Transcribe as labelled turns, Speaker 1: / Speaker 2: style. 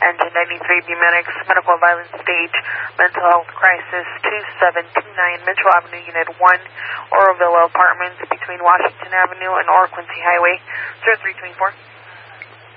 Speaker 1: Engine 93 Bumedics, medical violence stage, mental health crisis 2729 Mitchell Avenue, Unit 1, Oroville Apartments between Washington Avenue and Or Quincy Highway, 0324.